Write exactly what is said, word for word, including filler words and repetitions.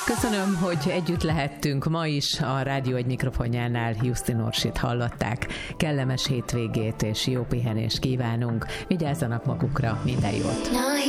Köszönöm, hogy együtt lehettünk ma is. A Rádió egy mikrofonjánál Jusztin Orsit hallották. Kellemes hétvégét és jó pihenést kívánunk. Vigyázzanak magukra, minden jót!